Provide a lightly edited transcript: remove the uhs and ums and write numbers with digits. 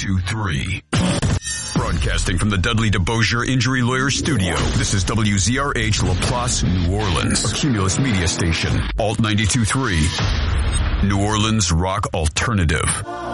92.3. Broadcasting from the Dudley DeBosier Injury Lawyer Studio, this is WZRH LaPlace, New Orleans, a Cumulus media station, Alt 92.3, New Orleans Rock Alternative.